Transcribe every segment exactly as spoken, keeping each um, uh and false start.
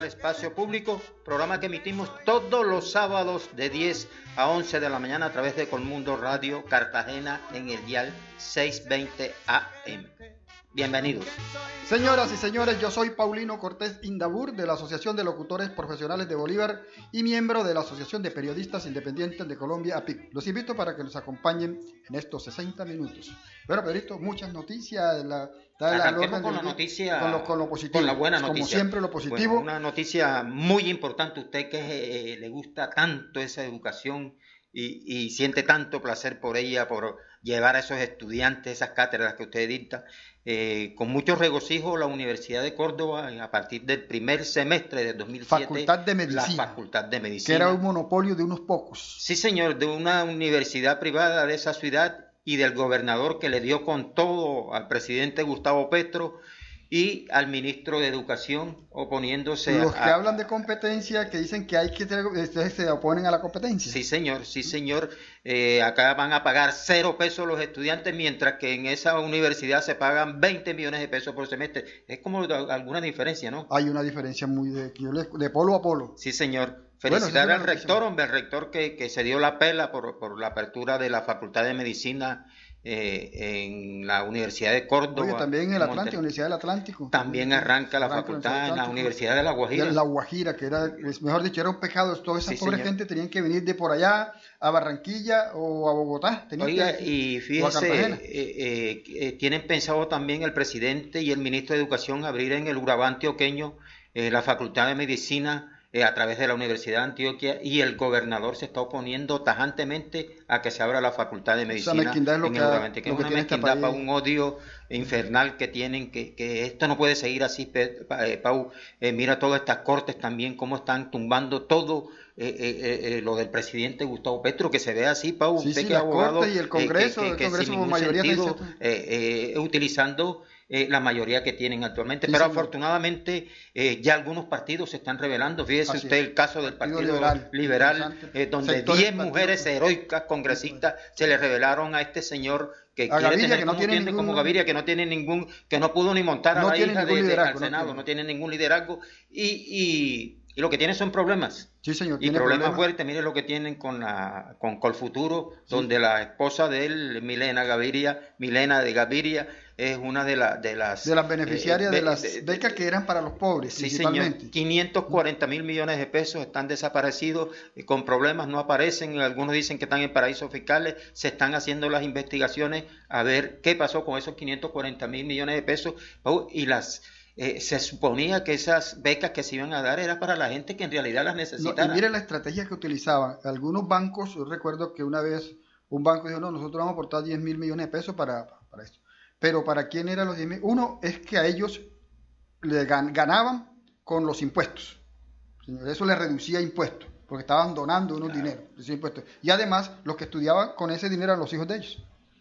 Espacio Público, programa que emitimos todos los sábados de diez a once de la mañana a través de Colmundo Radio Cartagena en el dial seiscientos veinte A M. Bienvenidos. Señoras y señores, yo soy Paulino Cortés Indabur de la Asociación de Locutores Profesionales de Bolívar y miembro de la Asociación de Periodistas Independientes de Colombia, A P I C. Los invito para que nos acompañen en estos sesenta minutos. Bueno, Pedrito, muchas noticias. La, la, la orden con la noticia, con lo, con lo positivo, con la buena noticia. Como siempre, lo positivo. Bueno, una noticia muy importante. Usted que eh, le gusta tanto esa educación y, y siente tanto placer por ella, por llevar a esos estudiantes esas cátedras que usted dicta. Eh, con mucho regocijo, la Universidad de Córdoba, a partir del primer semestre de dos mil siete, Facultad de Medicina, la Facultad de Medicina, que era un monopolio de unos pocos. Sí, señor, de una universidad privada de esa ciudad y del gobernador que le dio con todo al presidente Gustavo Petro y al ministro de Educación oponiéndose. Los que a, hablan de competencia, que dicen que hay que ustedes se oponen a la competencia. Sí, señor, sí, señor. Eh, acá van a pagar cero pesos los estudiantes, mientras que en esa universidad se pagan veinte millones de pesos por semestre. Es como alguna diferencia, ¿no? Hay una diferencia muy de, de polo a polo. Sí, señor. Felicitar bueno, al rector, hombre, el rector que, que se dio la pela por, por la apertura de la Facultad de Medicina Eh, en la Universidad de Córdoba. Oye, también en el Atlántico, Universidad del Atlántico. También arranca la arranca facultad en la Universidad de La Guajira. De La Guajira, que era, mejor dicho, era un pecado. Toda esa sí, pobre señor. Gente tenían que venir de por allá a Barranquilla o a Bogotá. Oiga, que, y fíjese, eh, eh, eh, tienen pensado también el presidente y el ministro de Educación abrir en el Urabá antioqueño eh, la Facultad de Medicina Eh, a través de la Universidad de Antioquia, y el gobernador se está oponiendo tajantemente a que se abra la Facultad de Medicina es en el Urabante, que es una mezquindad, para un odio infernal que tienen, que, que esto no puede seguir así, eh, Pau. Eh, mira todas estas cortes también, cómo están tumbando todo eh, eh, eh, lo del presidente Gustavo Petro, que se ve así, Pau. Sí, usted sí, que las abogado, cortes y el Congreso, eh, que, que, el Congreso sin ningún mayoría sentido, eh, eh, utilizando Eh, la mayoría que tienen actualmente, sí, pero señor. Afortunadamente eh, ya algunos partidos se están revelando. Fíjese Así usted es. El caso del Partido, Partido Liberal, liberal eh, donde diez mujeres heroicas congresistas se le revelaron a este señor que a quiere Gaviria, tener que no como, tiene tiene, ningún, como Gaviria, que no tiene ningún, que no pudo ni montar no a la hija de, de, al Senado, no tiene. no tiene ningún liderazgo y, y, y lo que tiene son problemas. Sí, señor, y problemas problema. fuertes. Mire lo que tienen con la con Colfuturo, sí. Donde la esposa de él, Milena Gaviria, Milena de Gaviria, es una de, la, de las de las beneficiarias eh, de, de las de, becas que eran para los pobres. Sí, señor. quinientos cuarenta mil millones de pesos están desaparecidos, eh, con problemas, no aparecen. Algunos dicen que están en paraísos fiscales. Se están haciendo las investigaciones a ver qué pasó con esos quinientos cuarenta mil millones de pesos. Y las eh, se suponía que esas becas que se iban a dar era para la gente que en realidad las necesitaba. No, y mire la estrategia que utilizaban algunos bancos. Yo recuerdo que una vez un banco dijo: no, nosotros vamos a aportar diez mil millones de pesos para, para esto. Pero ¿para quién eran los diez mil? Uno es que a ellos le ganaban con los impuestos. Eso les reducía impuestos, porque estaban donando unos claro. dineros, esos impuestos. Y además, los que estudiaban con ese dinero eran los hijos de ellos.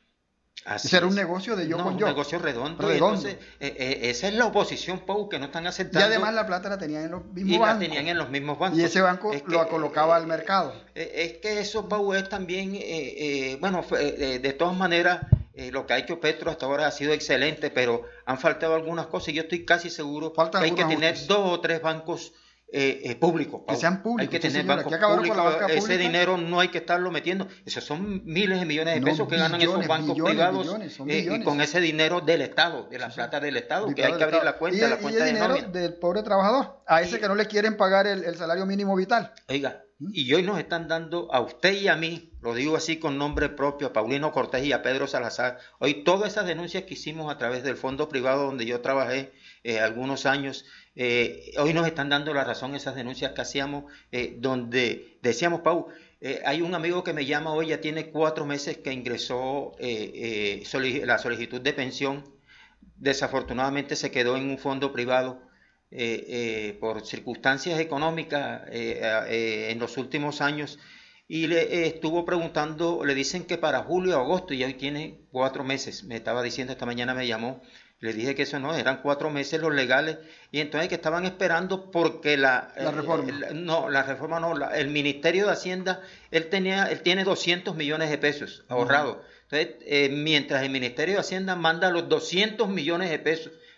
Así Ese era es. un negocio de yo no, con yo. Un negocio redondo. redondo. Y entonces, eh, eh, esa es la oposición, Pau, que no están aceptando. Y además la plata la tenían en los mismos y bancos. la tenían en los mismos bancos. Y ese banco es lo que, colocaba eh, al mercado. Eh, es que eso, Pau, es también, eh, eh, bueno, eh, de todas maneras, eh, lo que ha hecho Petro hasta ahora ha sido excelente, pero han faltado algunas cosas y yo estoy casi seguro Faltan que hay que tener ajustes. dos o tres bancos Eh, eh, público, que sean públicos, hay que tener sí, bancos públicos. Ese dinero no hay que estarlo metiendo. Esos son miles de millones de pesos no, que ganan billones, esos bancos billones, privados billones, eh, y con ese dinero del Estado, de la sí, plata del Estado, que hay que abrir la cuenta, y el, la cuenta y el de dinero nómina del pobre trabajador, a ese y, que no le quieren pagar el, el salario mínimo vital. Oiga, ¿Mm? Y hoy nos están dando a usted y a mí, lo digo así con nombre propio, a Paulino Cortés y a Pedro Salazar, hoy todas esas denuncias que hicimos a través del fondo privado donde yo trabajé eh, algunos años. Eh, hoy nos están dando la razón esas denuncias que hacíamos, eh, donde decíamos, Pau, eh, hay un amigo que me llama hoy, ya tiene cuatro meses que ingresó eh, eh, solic- la solicitud de pensión, desafortunadamente se quedó en un fondo privado eh, eh, por circunstancias económicas eh, eh, en los últimos años, y le eh, estuvo preguntando, le dicen que para julio o agosto, y hoy tiene cuatro meses, me estaba diciendo, esta mañana me llamó. Le dije que eso no, eran cuatro meses los legales, y entonces que estaban esperando porque la... La reforma. Eh, no, la reforma no, la, el Ministerio de Hacienda, él tenía, él tiene doscientos millones de pesos ahorrados. Uh-huh. Entonces, eh, mientras el Ministerio de Hacienda manda los doscientos millones de pesos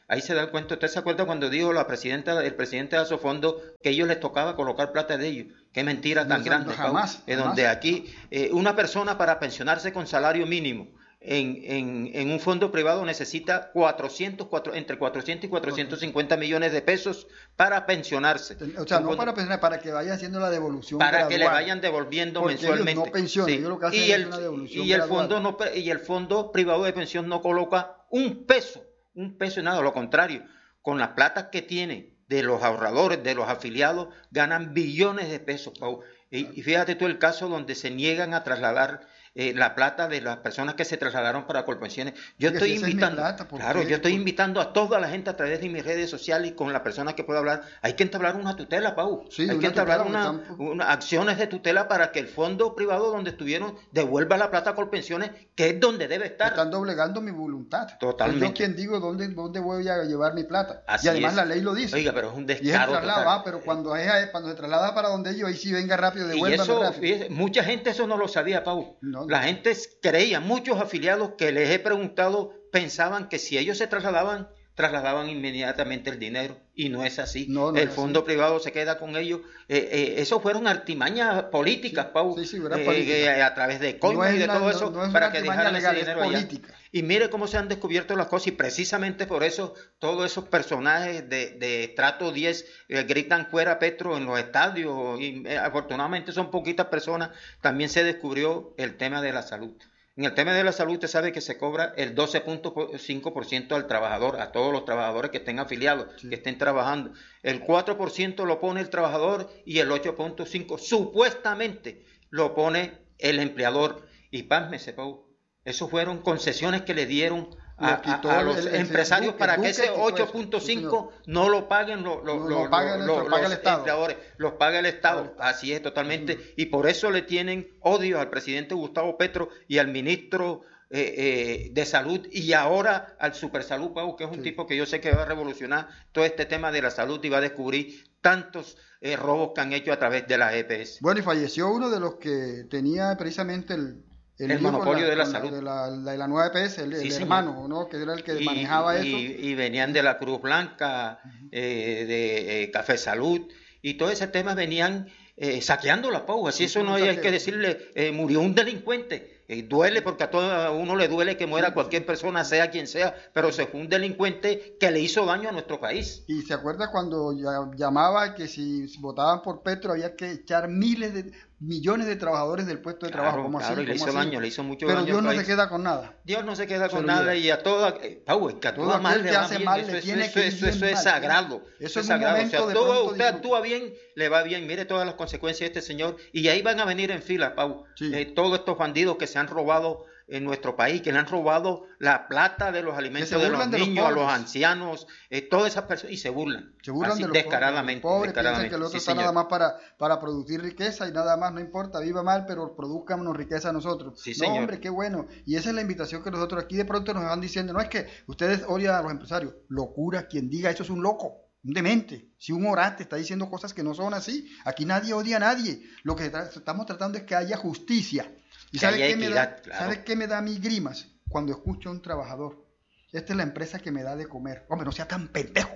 Ahí se da el cuento. ¿Usted se acuerda cuando dijo la presidenta, el presidente de Asofondo que a ellos les tocaba colocar plata de ellos? Qué mentira tan No, grande, jamás, Pau. Eh, jamás. donde aquí eh, una persona para pensionarse con salario mínimo en, en, en un fondo privado necesita cuatrocientos, cuatro, entre cuatrocientos y cuatrocientos cincuenta millones de pesos para pensionarse. O sea, Un no fondo- para pensionar, para que vaya haciendo la devolución para que le gradual. vayan devolviendo Porque mensualmente. ellos no pensionan, ellos lo que hacen y es el, una devolución y el gradual. fondo no pe- y el fondo privado de pensión no coloca un peso, un peso y nada, lo contrario, con las platas que tiene de los ahorradores, de los afiliados, ganan billones de pesos, Pau. Y, y fíjate tú el caso donde se niegan a trasladar eh, la plata de las personas que se trasladaron para Colpensiones. Yo Porque estoy si esa es mi invitando, plata, ¿por claro, qué? yo estoy Por- invitando a toda la gente a través de mis redes sociales y con la persona que pueda hablar. Hay que entablar una tutela, Pau. Sí, Hay una que entablar tutela, una, porque están- una- acciones de tutela para que el fondo privado donde estuvieron devuelva la plata a Colpensiones, que es donde debe estar. Están doblegando mi voluntad. Totalmente. Soy yo quien digo dónde, dónde voy a llevar mi plata. Así y además es. la ley lo dice. Oiga, pero es un Y es el descaro traslado, total. ah, pero cuando, es, cuando se traslada para donde ellos, ahí sí venga rápido, Y devuélvame eso, rápido. fíjese, mucha gente eso no lo sabía, Pau. No, no. La gente creía, muchos afiliados que les he preguntado pensaban que si ellos se trasladaban, trasladaban inmediatamente el dinero. Y no es así. No, no el es fondo así. privado se queda con ellos. Eh, eh, eso fueron artimañas políticas, Sí, Pau. sí, sí, era eh, política. eh, a través de coimas No es y de una- todo no- eso no es para una que artimaña dejaran legal, ese es dinero allá. política. Y mire cómo se han descubierto las cosas y precisamente por eso todos esos personajes de, de estrato diez eh, gritan fuera Petro en los estadios y eh, afortunadamente son poquitas personas. También se descubrió el tema de la salud. En el tema de la salud usted sabe que se cobra el doce punto cinco por ciento al trabajador, a todos los trabajadores que estén afiliados, Sí. que estén trabajando. El cuatro por ciento lo pone el trabajador y el ocho punto cinco por ciento supuestamente lo pone el empleador. Y pásmese, Pau, esos fueron concesiones que le dieron a, Lo quitó a- a los el- el- empresarios el para Duque que ese quitó ocho eso, punto sí, cinco no lo paguen lo- lo- No, lo- lo paga lo- nuestro, lo- paga el los Estado. empleadores, los paga el Estado. Así es, totalmente. Y por eso le tienen odio al presidente Gustavo Petro y al ministro eh, eh, de Salud y ahora al Supersalud, Pau, que es un Sí. tipo que yo sé que va a revolucionar todo este tema de la salud y va a descubrir tantos eh, robos que han hecho a través de la E P S. Bueno, y falleció uno de los que tenía precisamente el, El lío con monopolio de la con salud. De la, de la nueva E P S, el, Sí, el señor. hermano, ¿no? Que era el que Y- manejaba y, eso. y venían de la Cruz Blanca, eh, de eh, Café Salud, y todo ese tema venían eh, saqueando la Pau. Así Sí, eso fue no un hay, hay saqueo. que decirle, eh, murió un delincuente. Eh, duele porque a todo a uno le duele que muera cualquier persona, sea quien sea, pero se fue un delincuente que le hizo daño a nuestro país. Y se acuerda cuando ya- llamaba que si votaban por Petro había que echar miles de millones de trabajadores del puesto de trabajo. Claro, ¿Cómo claro, así? y le ¿Cómo hizo así? daño, le hizo mucho Pero daño Dios al no se país. queda con nada. Dios no se queda Se con lo nada lleva. y a toda, eh, Pau, es que Todo actúa aquel mal le que va hace bien, mal eso, le eso- tiene eso- que ir eso- eso bien es mal. sagrado, Eso eso en es un sagrado. O momento sea, de todo, pronto usted dice- actúa bien, le va bien, mire todas las consecuencias de este señor y ahí van a venir en fila, Pau, Sí. eh, todos estos bandidos que se han robado en nuestro país, que le han robado la plata de los alimentos se de los burlan de los niños, a los pobres. ancianos, eh, todas esas personas, y se burlan, Se burlan así, de los descaradamente, pobres, pobres piensan descaradamente, que el otro sí, está señor. nada más para, para producir riqueza y nada más, no importa, viva mal, pero produzcanos riqueza a nosotros. Sí, no, señor. hombre, qué bueno. Y esa es la invitación que nosotros aquí de pronto nos van diciendo, no es que ustedes odian a los empresarios, locura, quien diga eso es un loco. Un demente, si un orate está diciendo cosas que no son así, aquí nadie odia a nadie, lo que tra- estamos tratando es que haya justicia. ¿Y Que sabe haya qué, me equidad, da, claro. sabe qué me da a mí grimas? Cuando escucho a un trabajador, esta es la empresa que me da de comer, hombre, no sea tan pendejo,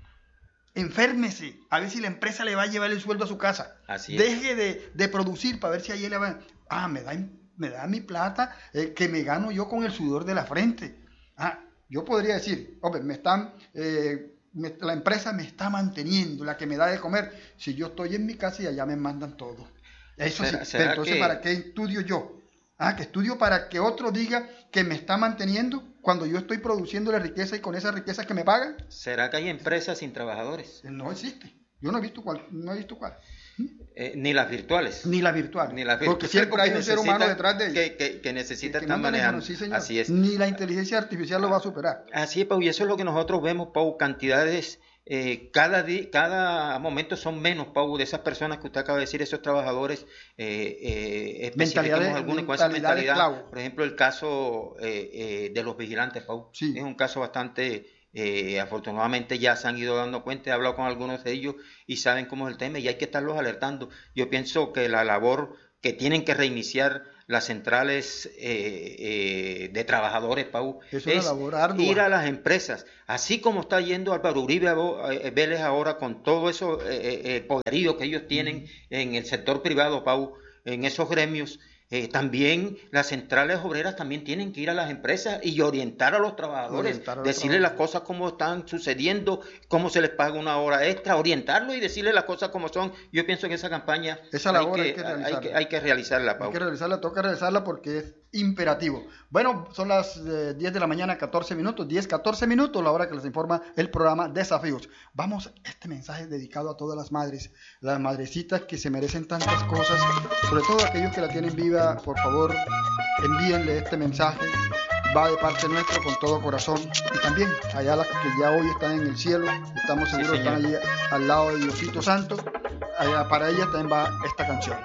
enférmese, a ver si la empresa le va a llevar el sueldo a su casa, Así es. deje de, de producir para ver si ahí le va, ah, me da, me da mi plata eh, que me gano yo con el sudor de la frente, ah, yo podría decir, hombre, me están... Eh, me- la empresa me está manteniendo, la que me da de comer. Si yo estoy en mi casa y allá me mandan todo. Eso sí, ¿Será- pero será entonces que- ¿para qué estudio yo? Ah, que estudio para que otro diga que me está manteniendo cuando yo estoy produciendo la riqueza y con esa riqueza que me pagan. ¿Será que hay empresas sin trabajadores? No existe. Yo no he visto cuál, no he visto cuál. Eh, ni las virtuales. Ni la virtual. Ni las Porque virtuales, siempre hay un ser necesita- humano detrás de ella. Que, que, que necesita Que estar manda la manejando. mano, sí, señor. Así es. Ni la inteligencia artificial lo va a superar. Así es, Pau, y eso es lo que nosotros vemos, Pau, cantidades, eh, cada, di- cada momento son menos, Pau, de esas personas que usted acaba de decir, esos trabajadores, eh, eh, especifiquemos Mentalidad de- algunos con esa mentalidad de mentalidad. esclavo. Por ejemplo, el caso eh, eh, de los vigilantes, Pau, Sí. es un caso bastante, eh, afortunadamente ya se han ido dando cuenta, he hablado con algunos de ellos y saben cómo es el tema y hay que estarlos alertando. Yo pienso que la labor que tienen que reiniciar las centrales eh, eh, de trabajadores, Pau, es, es una labor ardua. Ir a las empresas, así como está yendo Álvaro Uribe eh, Vélez ahora con todo eso eh, eh, poderío que ellos tienen mm. en el sector privado, Pau, en esos gremios. Eh, también las centrales obreras también tienen que ir a las empresas y orientar a los trabajadores, orientar a los decirles trabajadores. Las cosas como están sucediendo, cómo se les paga una hora extra, orientarlo y decirles las cosas como son. Yo pienso que esa campaña esa labor hay, hay, que, que hay, que, hay que realizarla, Pau. Hay que realizarla, toca realizarla porque es imperativo. Bueno, son las eh, diez de la mañana, catorce minutos, diez, catorce minutos, la hora que les informa el programa Desafíos. Vamos, este mensaje dedicado a todas las madres, las madrecitas que se merecen tantas cosas, sobre todo aquellos que la tienen viva. Por favor, envíenle este mensaje, va de parte nuestra con todo corazón, y también allá las que ya hoy están en el cielo, estamos seguros sí, están allí al lado de Diosito Santo, allá para ellas también va esta canción.